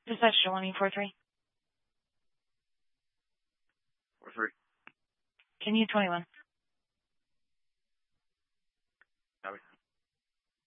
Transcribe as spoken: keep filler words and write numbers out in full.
Dispatch to one four three. four three. Can you twenty-one? Copy.